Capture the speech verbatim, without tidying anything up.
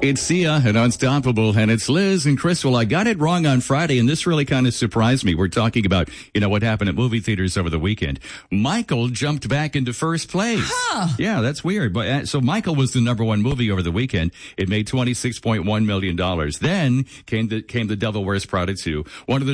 It's Sia and Unstoppable, and it's Liz and Chris. Well, I got it wrong on Friday, and this really kind of surprised me. We're talking about, you know, what happened at movie theaters over the weekend. Michael jumped back into first place. Huh. Yeah, that's weird. But uh, so Michael was the number one movie over the weekend. It made twenty-six point one million dollars. Then came the, came The Devil Wears Prada two, one of the